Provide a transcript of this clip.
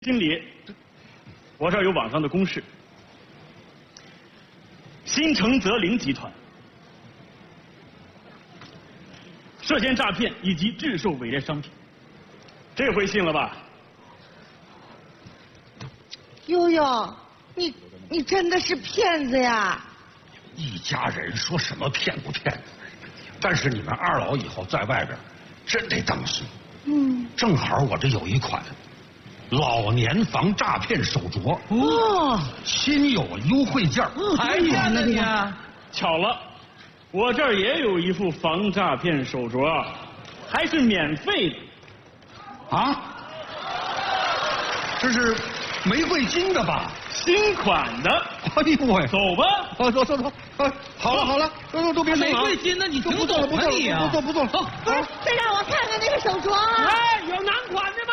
经理，我这儿有网上的公示，新城泽林集团涉嫌诈骗以及制售伪劣商品，这回信了吧？ 悠悠，你真的是骗子呀！ 一家人说什么骗不骗的，但是你们二老以后在外边真得当心。正好我这有一款老年防诈骗手镯哦，新有优惠价， 还骗了你啊！ 巧了，我这儿也有一副防诈骗手镯，还是免费的。 啊？这是玫瑰金的吧？ 新款的。 哎呦喂！ 走吧， 走，好了，都别说了。 玫瑰金的，你挺懂啊你啊！ 不做了。 不是，再让我看看那个手镯啊！ 哎，有男款的吗？